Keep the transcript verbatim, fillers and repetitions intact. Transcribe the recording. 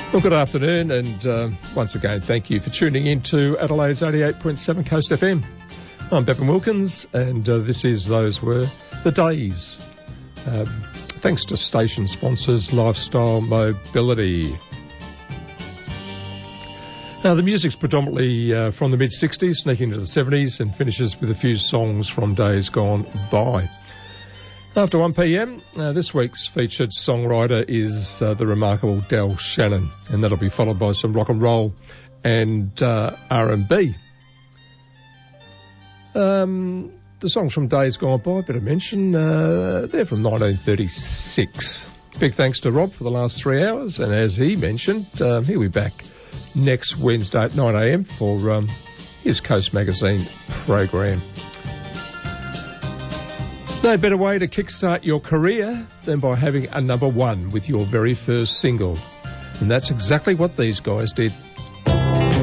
Well, good afternoon, and uh, once again, thank you for tuning in to Adelaide's eighty-eight point seven Coast F M. I'm Bevan Wilkins, and uh, this is Those Were the Days. Um, thanks to station sponsors Lifestyle Mobility. Now, the music's predominantly uh, from the mid-sixties, sneaking into the seventies, and finishes with a few songs from days gone by. After one p m, uh, this week's featured songwriter is uh, the remarkable Del Shannon, and that'll be followed by some rock and roll and uh, R and B. Um, the songs from days gone by, better mention, uh, they're from nineteen thirty-six. Big thanks to Rob for the last three hours, and as he mentioned, um, he'll be back next Wednesday at nine a m for um, his Coast Magazine program. No better way to kickstart your career than by having a number one with your very first single. And that's exactly what these guys did.